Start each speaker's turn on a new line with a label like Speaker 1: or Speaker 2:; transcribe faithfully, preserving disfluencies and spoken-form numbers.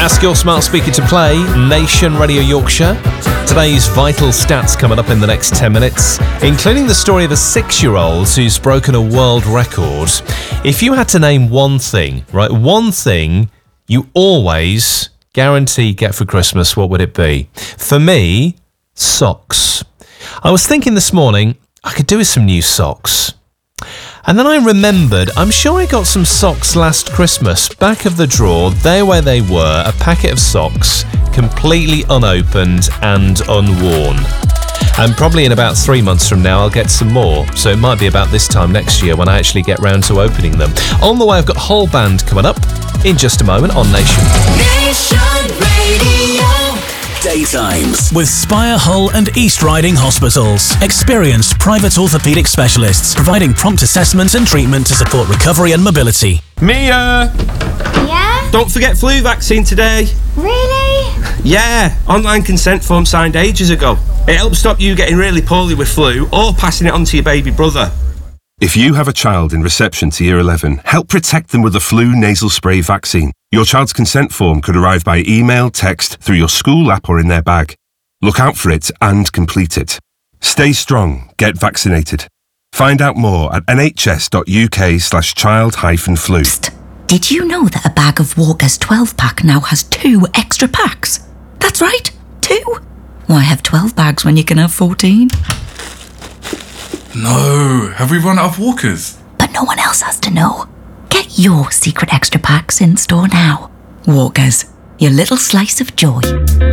Speaker 1: Ask your smart speaker to play Nation Radio Yorkshire. Today's vital stats coming up in the next ten minutes, including the story of a six-year-old who's broken a world record. If you had to name one thing, right, one thing you always guarantee get for Christmas, what would it be? For me, socks. I was thinking this morning, I could do with some new socks. And then I remembered, I'm sure I got some socks last Christmas. Back of the drawer, there where they were, a packet of socks, completely unopened and unworn. And probably in about three months from now, I'll get some more. So it might be about this time next year when I actually get round to opening them. On the way, I've got Whole Band coming up in just a moment on Nation.
Speaker 2: Nation Radio. Daytimes
Speaker 3: with Spire Hull and East Riding Hospitals. Experienced private orthopaedic specialists providing prompt assessment and treatment to support recovery and mobility.
Speaker 4: Mia!
Speaker 5: Yeah?
Speaker 4: Don't forget flu vaccine today.
Speaker 5: Really?
Speaker 4: Yeah, online consent form signed ages ago. It helps stop you getting really poorly with flu or passing it on to your baby brother.
Speaker 6: If you have a child in reception to Year eleven, help protect them with the flu nasal spray vaccine. Your child's consent form could arrive by email, text, through your school app or in their bag. Look out for it and complete it. Stay strong, get vaccinated. Find out more at nhs.uk slash child hyphen flu.
Speaker 7: Did you know that a bag of Walker's twelve pack now has two extra packs? That's right, two. Why have twelve bags when you can have fourteen?
Speaker 8: No, have we run out of Walkers?
Speaker 7: But no one else has to know. Get your secret extra packs in store now. Walkers, your little slice of joy.